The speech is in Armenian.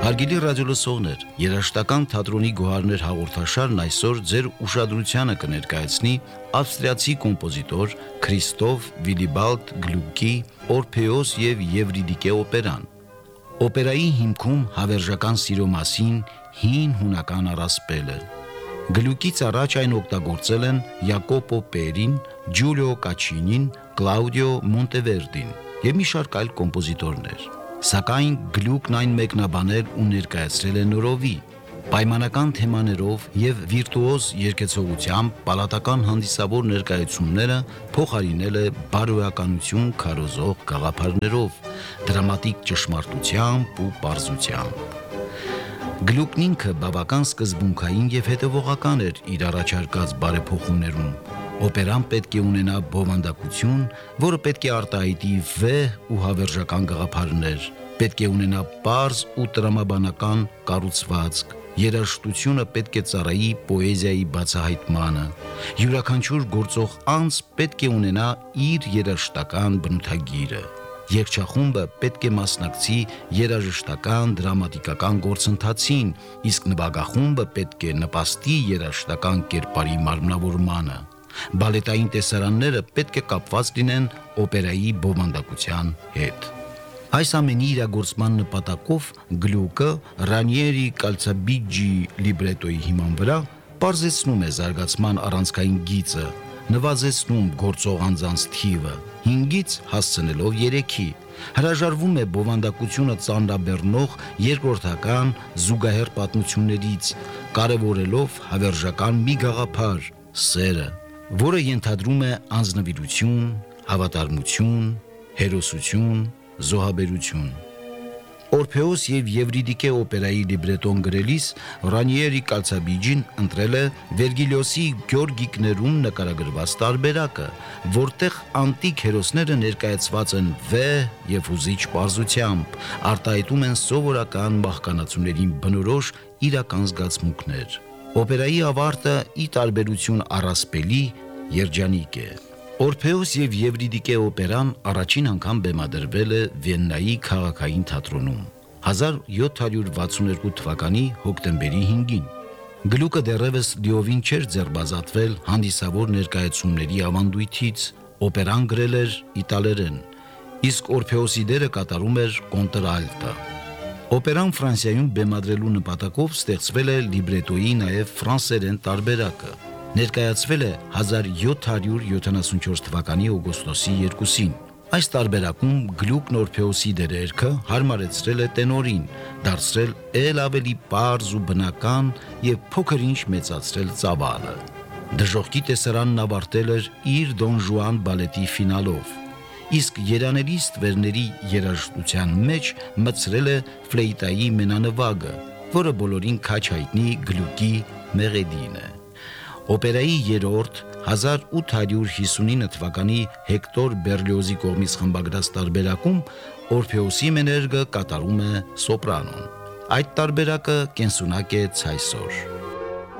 Հարգելի ռադիոլսողներ, երաժշտական թատրոնի գոհարներ հաղորդաշարն այսօր ձեր ուշադրությանը կներկայացնի ավստրիացի կոմպոզիտոր Քրիստոֆ Վիլիբալդ Գլուկի Օրփեոս եւ Եվրիդիկե օպերան։ Օպերայի հիմքում հավերժական սիրո մասին հին հունական առասպել է։ Գլուկից առաջ այն օգտագործել են Յակոպո Պերին, Ջուլիո Կաչինին, Կլաուդիո Մոնտևերդին եւ մի շարք այլ կոմպոզիտորներ։ Սակայն Գլուկն այն մեկնաբանել ու ներկայացրել է նորովի, պայմանական թեմաներով եւ վիրտուոզ երգեցողությամբ պալատական հանդիսավոր ներկայացումները փոխարինել է բարոյականություն քարոզող գաղափարներով, դրամատիկ ճշմարտությամբ ու պարզությամբ։ Գլուկն ինքը բավական սկզբունքային եւ հետևողական էր իր առաջարկած բարեփոխումներում։ Օպերան պետք է ունենա բովանդակություն, որը պետք է արտահայտի վեհ ու հավերժական գաղափարներ, պետք է ունենա պարզ ու տրամաբանական կառուցվածք, երաժշտությունը պետք է ծառայի պոեզիայի բացահայտմանը, յուրաքանչյուր գործող անձ պետք է ունենա իր երաժշտական բնութագիրը, երգչախումբը պետք է մասնակցի երաժշտական դրամատիկական գործընթացին, իսկ նվագախումբը պետք է նպաստի երաժշտական կերպարի մարմնավորմանը։ Բալետային տեսարանները պետք է կապված լինեն օպերայի բովանդակության հետ։ Այս ամենի իրագործման նպատակով Գլուկը Ռանիերի Կալցաբիջի լիբրետոյի հիման վրա պարզեցնում է զարգացման առանցքային գիծը, նվազեցնում գործող անձանց թիվը, 5-ից հասցնելով 3-ի, հրաժարվում է բովանդակությունը ծանրաբեռնող երկրորդական զուգահեռ պատմություններից, կարևորելով հավերժական մի գաղափար՝ սերը, որը ենթադրում է անձնվիրություն, հավատարմություն, հերոսություն, զոհաբերություն։ Օրփեոս եւ Եվրիդիկե օպերայի լիբրետոն գրելիս Ռանիերի Կալցաբիջին ընտրել է Վերգիլիոսի Գյորգիկներում նկարագրված տարբերակը, որտեղ անտիկ հերոսները ներկայացված են վեհ եւ հուզիչ պարզությամբ, արտահայտում են սովորական մահկանացուներին բնորոշ իրական զգացմունքներ։ Օպերայի ավարտը ի տարբերություն առասպելի երջանիկ է։ Օրփեոս եւ Եվրիդիկե օպերան առաջին անգամ բեմադրվել է Վիեննայի քաղաքային թատրոնում 1762 թվականի հոկտեմբերի 5-ին։ Գլուկը դեռևս լիովին չէր ձեռբազատվել հանդիսավոր ներկայացումների ավանդույթից, օպերան գրել էր իտալերեն, իսկ Օրփեոսի դերը կատարում էր կոնտրալտը։ Օպերան Ֆրանսիայում բեմադրելու նպատակով ստեղծվել է լիբրետոյի նաև ֆրանսերեն տարբերակը։ Ներկայացվել է 1774 թվականի օգոստոսի 2-ին։ Այս տարբերակում Գլուկն Օրփեոսի դերերքը հարմարեցրել է տենորին, դարձրել ել ավելի պարզ ու բնական եւ փոքր-ինչ մեծացրել ծավալը։ Դժոխքի տեսարանն ավարտել էր իր Դոն Ժուան բալետի ֆինալով, իսկ երանելի ստվերների երաժշտության մեջ մտցրել է ֆլեյտայի մենանվագը, որը բոլորին քաչ հայտնի Գլուկի մեղեդին է։ Օպերայի երրորդ 1859 թվականի Հեկտոր Բերլիոզի կողմից խմբագրած տարբերակում Օրփեոսի մեներգը կատարում է սոպրանոն։ Այդ տարբերակը կենսունակ է ցայսօր։